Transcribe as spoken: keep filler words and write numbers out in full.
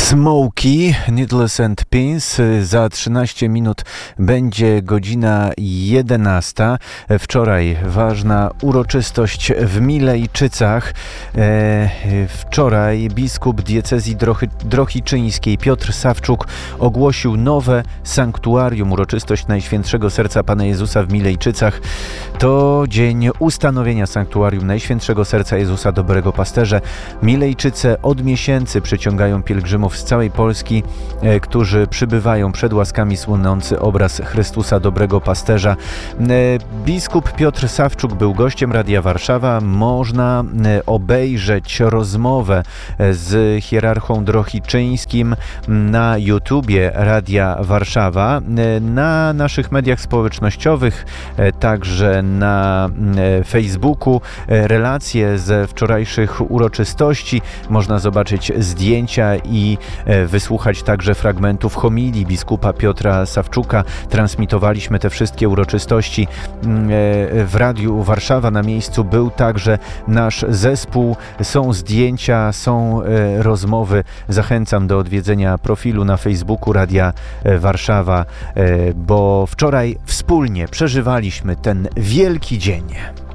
Smokey, Needles and Pins. Za trzynaście minut będzie godzina jedenasta. Wczoraj ważna uroczystość w Milejczycach. E, wczoraj biskup diecezji Drochy, drohiczyńskiej Piotr Sawczuk ogłosił nowe sanktuarium. Uroczystość Najświętszego Serca Pana Jezusa w Milejczycach to dzień ustanowienia sanktuarium Najświętszego Serca Jezusa Dobrego Pasterza. Milejczyce od miesięcy przyciągają pielgrzymów z całej Polski, e, którzy przybywają przed łaskami słynący obraz Chrystusa Dobrego Pasterza. E, biskup Piotr Sawczuk był gościem Radia Warszawa. Można e, obejrzeć rozmowę z hierarchą drohiczyńskim na YouTubie Radia Warszawa, e, na naszych mediach społecznościowych, e, także na e, Facebooku. E, relacje ze wczorajszych uroczystości. Można zobaczyć zdjęcia i wysłuchać także fragmentów homilii biskupa Piotra Sawczuka. Transmitowaliśmy te wszystkie uroczystości w Radiu Warszawa. Na miejscu był także nasz zespół. Są zdjęcia, są rozmowy. Zachęcam do odwiedzenia profilu na Facebooku Radia Warszawa, bo wczoraj wspólnie przeżywaliśmy ten wielki dzień.